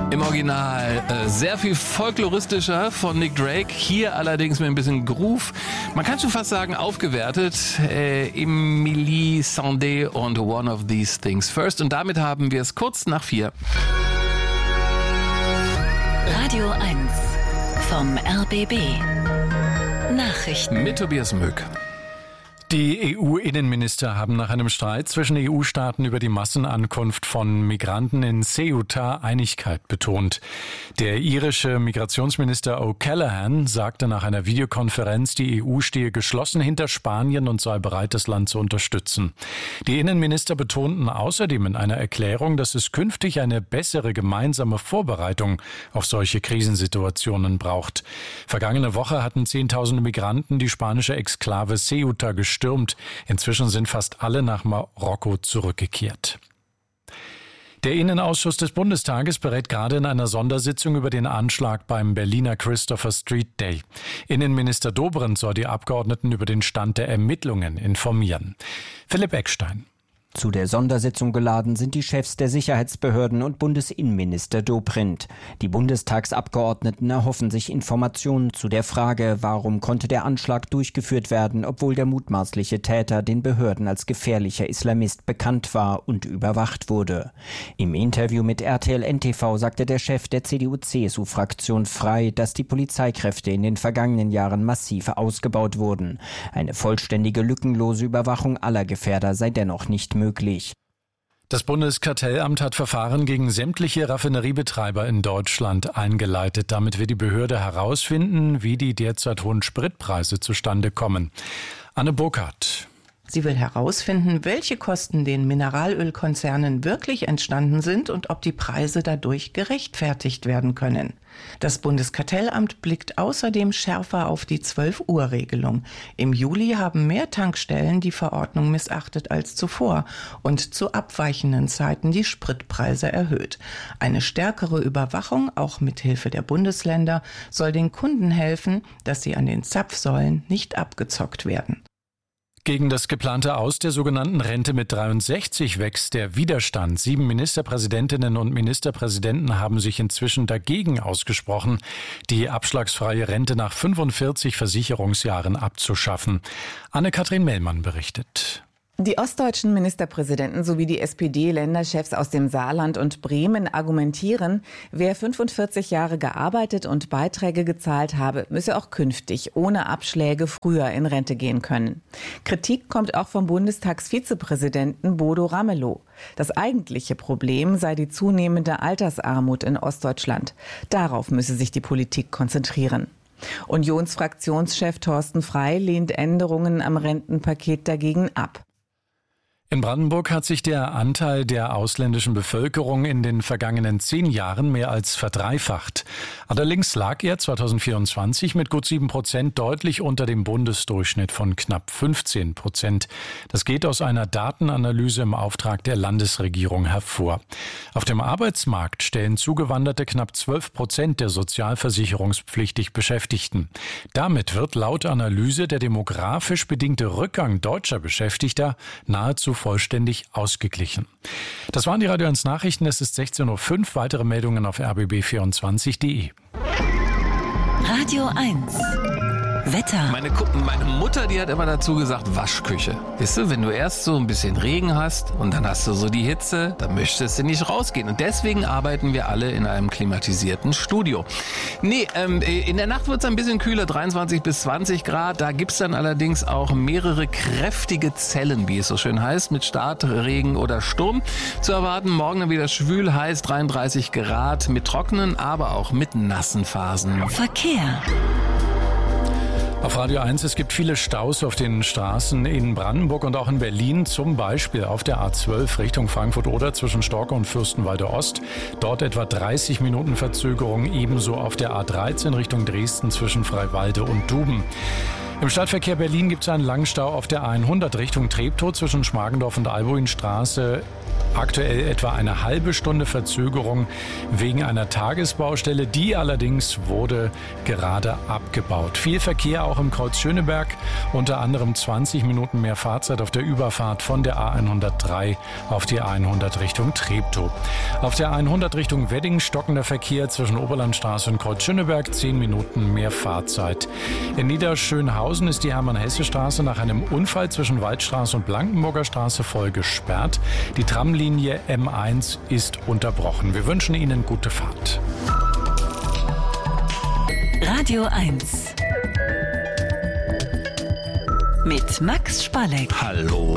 Im Original sehr viel folkloristischer von Nick Drake, hier allerdings mit ein bisschen Groove. Man kann schon fast sagen aufgewertet. Emily Sandé und One of These Things First. Und damit haben wir es kurz nach 4. Radio 1 vom RBB. Nachrichten. Mit Tobias Möck. Die EU-Innenminister haben nach einem Streit zwischen EU-Staaten über die Massenankunft von Migranten in Ceuta Einigkeit betont. Der irische Migrationsminister O'Callaghan sagte nach einer Videokonferenz, die EU stehe geschlossen hinter Spanien und sei bereit, das Land zu unterstützen. Die Innenminister betonten außerdem in einer Erklärung, dass es künftig eine bessere gemeinsame Vorbereitung auf solche Krisensituationen braucht. Vergangene Woche hatten Zehntausende Migranten die spanische Exklave Ceuta gestürmt. Inzwischen sind fast alle nach Marokko zurückgekehrt. Der Innenausschuss des Bundestages berät gerade in einer Sondersitzung über den Anschlag beim Berliner Christopher Street Day. Innenminister Dobrindt soll die Abgeordneten über den Stand der Ermittlungen informieren. Philipp Eckstein. Zu der Sondersitzung geladen sind die Chefs der Sicherheitsbehörden und Bundesinnenminister Dobrindt. Die Bundestagsabgeordneten erhoffen sich Informationen zu der Frage, warum konnte der Anschlag durchgeführt werden, obwohl der mutmaßliche Täter den Behörden als gefährlicher Islamist bekannt war und überwacht wurde. Im Interview mit RTL NTV sagte der Chef der CDU-CSU-Fraktion Frei, dass die Polizeikräfte in den vergangenen Jahren massiv ausgebaut wurden. Eine vollständige, lückenlose Überwachung aller Gefährder sei dennoch nicht möglich. Das Bundeskartellamt hat Verfahren gegen sämtliche Raffineriebetreiber in Deutschland eingeleitet. Damit will die Behörde herausfinden, wie die derzeit hohen Spritpreise zustande kommen. Anne Burkhardt. Sie will herausfinden, welche Kosten den Mineralölkonzernen wirklich entstanden sind und ob die Preise dadurch gerechtfertigt werden können. Das Bundeskartellamt blickt außerdem schärfer auf die 12-Uhr-Regelung. Im Juli haben mehr Tankstellen die Verordnung missachtet als zuvor und zu abweichenden Zeiten die Spritpreise erhöht. Eine stärkere Überwachung, auch mit Hilfe der Bundesländer, soll den Kunden helfen, dass sie an den Zapfsäulen nicht abgezockt werden. Gegen das geplante Aus der sogenannten Rente mit 63 wächst der Widerstand. 7 Ministerpräsidentinnen und Ministerpräsidenten haben sich inzwischen dagegen ausgesprochen, die abschlagsfreie Rente nach 45 Versicherungsjahren abzuschaffen. Anne-Kathrin Mellmann berichtet. Die ostdeutschen Ministerpräsidenten sowie die SPD-Länderchefs aus dem Saarland und Bremen argumentieren, wer 45 Jahre gearbeitet und Beiträge gezahlt habe, müsse auch künftig ohne Abschläge früher in Rente gehen können. Kritik kommt auch vom Bundestagsvizepräsidenten Bodo Ramelow. Das eigentliche Problem sei die zunehmende Altersarmut in Ostdeutschland. Darauf müsse sich die Politik konzentrieren. Unionsfraktionschef Thorsten Frey lehnt Änderungen am Rentenpaket dagegen ab. In Brandenburg hat sich der Anteil der ausländischen Bevölkerung in den vergangenen 10 Jahren mehr als verdreifacht. Allerdings lag er 2024 mit gut 7% deutlich unter dem Bundesdurchschnitt von knapp 15%. Das geht aus einer Datenanalyse im Auftrag der Landesregierung hervor. Auf dem Arbeitsmarkt stellen Zugewanderte knapp 12% der sozialversicherungspflichtig Beschäftigten. Damit wird laut Analyse der demografisch bedingte Rückgang deutscher Beschäftigter nahezu vollständig ausgeglichen. Das waren die Radio 1 Nachrichten. Es ist 16.05 Uhr. Weitere Meldungen auf rbb24.de. Radio 1 Wetter. Meine Mutter, die hat immer dazu gesagt, Waschküche. Weißt du, wenn du erst so ein bisschen Regen hast und dann hast du so die Hitze, dann möchtest du nicht rausgehen. Und deswegen arbeiten wir alle in einem klimatisierten Studio. In der Nacht wird es ein bisschen kühler, 23 bis 20 Grad. Da gibt es dann allerdings auch mehrere kräftige Zellen, wie es so schön heißt, mit Starkregen oder Sturm zu erwarten. Morgen dann wieder schwül, heiß, 33 Grad mit trockenen, aber auch mit nassen Phasen. Verkehr. Auf Radio 1, es gibt viele Staus auf den Straßen in Brandenburg und auch in Berlin, zum Beispiel auf der A12 Richtung Frankfurt-Oder zwischen Storke und Fürstenwalde Ost. Dort etwa 30 Minuten Verzögerung, ebenso auf der A13 Richtung Dresden zwischen Freiwalde und Duben. Im Stadtverkehr Berlin gibt es einen langen Stau auf der A100 Richtung Treptow zwischen Schmargendorf und Albuinstraße. Aktuell etwa eine halbe Stunde Verzögerung wegen einer Tagesbaustelle. Die allerdings wurde gerade abgebaut. Viel Verkehr auch im Kreuz Schöneberg. Unter anderem 20 Minuten mehr Fahrzeit auf der Überfahrt von der A103 auf die A100 Richtung Treptow. Auf der A100 Richtung Wedding stockender Verkehr zwischen Oberlandstraße und Kreuz Schöneberg. 10 Minuten mehr Fahrzeit. In Niederschönhausen ist die Hermann-Hesse-Straße nach einem Unfall zwischen Waldstraße und Blankenburger Straße voll gesperrt. Die Tramlinie M1 ist unterbrochen. Wir wünschen Ihnen gute Fahrt. Radio 1 mit Max Spalleck. Hallo.